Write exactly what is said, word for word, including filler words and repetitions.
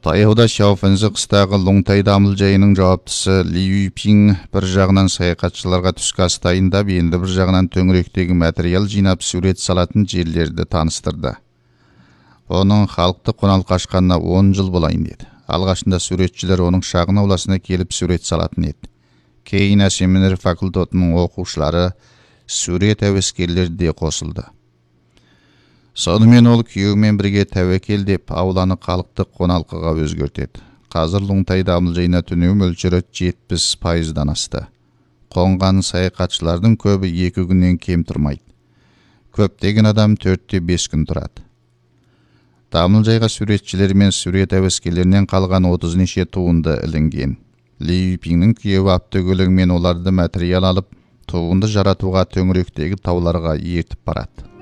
Таяуда Шауфэнзі қыстағы Лоңтай дамылжайының жауаптысы Ли Юйпин бір жағынан саяхатшыларға түскі ас дайындап, енді бір жағынан төңіректегі материал жинап сурет салатын жерлерді таныстырды. Оның халықты қоналқы ашқанына он жыл болайын деді. Алғашында суретшілер оның шағын ауласына келіп сурет салатын еді. Кейін семинар факультетінің оқушылары, сурет әуескерлері де қосылды. Сонымен ол күйеуімен бірге тәуекел деп ауланы халықтық қоналқыға өзгертеді. Қазір Лоңтай дамылжайына түнеу мөлшері жетпіс пайыздан асты. Қонған саяхатшылардың көбі екі күннен кем тұрмайды. Көптеген адам төртте бес күн тұрады. Дамылжайға суретшілер мен сурет әуескерлерінен қалған отыз неше туынды ілінген. Ли Юйпиннің күйеуі автокөлігімен оларды материал алып, туынды жаратуға төңіректегі тауларға ертіп барады.